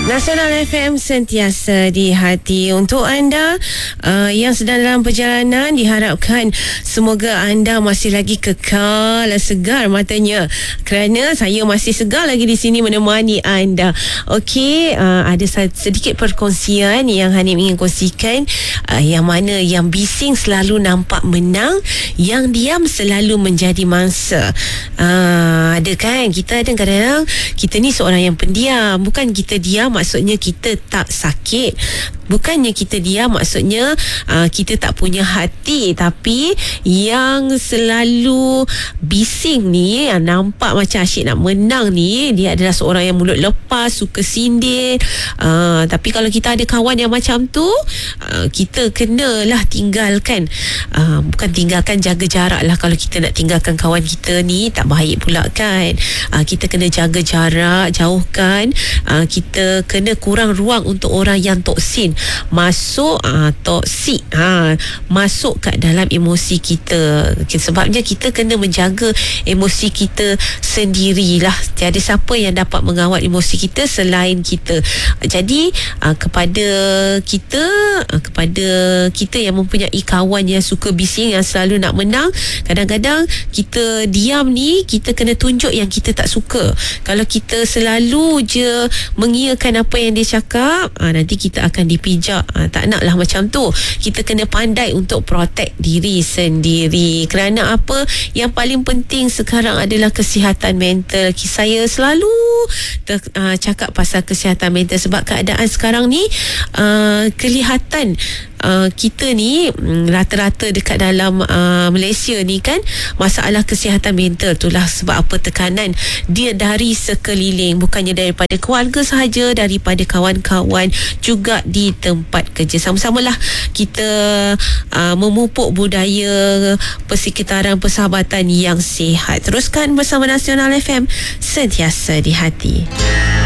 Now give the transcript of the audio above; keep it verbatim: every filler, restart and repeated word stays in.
Nasional F M sentiasa di hati. Untuk anda uh, yang sedang dalam perjalanan, diharapkan semoga anda masih lagi kekal segar matanya, kerana saya masih segar lagi di sini menemani anda. Okey, uh, ada sedikit perkongsian yang Hanim ingin kongsikan. uh, Yang mana yang bising selalu nampak menang, yang diam selalu menjadi mangsa. uh, Ada kan, kita ada kadang-kadang kita ni seorang yang pendiam. Bukan kita diam maksudnya kita tak sakit, bukannya kita diam maksudnya uh, kita tak punya hati. Tapi yang selalu bising ni, yang nampak macam asyik nak menang ni, dia adalah seorang yang mulut lepas, suka sindir. uh, Tapi kalau kita ada kawan yang macam tu, uh, kita kenalah tinggalkan. uh, Bukan tinggalkan, jaga jarak lah. Kalau kita nak tinggalkan kawan kita ni, tak baik pula kan. uh, Kita kena jaga jarak, jauhkan. uh, Kita kena kurang ruang untuk orang yang toksin masuk, uh, toksik ha, masuk kat dalam emosi kita. Sebabnya kita kena menjaga emosi kita sendirilah. Tiada siapa yang dapat mengawal emosi kita selain kita. Jadi uh, kepada kita uh, kepada kita yang mempunyai kawan yang suka bising, yang selalu nak menang, kadang-kadang kita diam ni, kita kena tunjuk yang kita tak suka. Kalau kita selalu je mengiyakan apa yang dia cakap, ha, nanti kita akan dipijak. ha, Tak naklah macam tu. Kita kena pandai untuk protect diri sendiri. Kerana apa? Yang paling penting sekarang adalah kesihatan mental. Saya selalu ter, uh, cakap pasal kesihatan mental, sebab keadaan sekarang ni uh, kelihatan Uh, kita ni um, rata-rata dekat dalam uh, Malaysia ni kan, masalah kesihatan mental itulah sebab apa tekanan dia dari sekeliling, bukannya daripada keluarga sahaja, daripada kawan-kawan juga di tempat kerja. Sama-samalah kita uh, memupuk budaya persekitaran persahabatan yang sihat. Teruskan bersama Nasional F M, sentiasa di hati.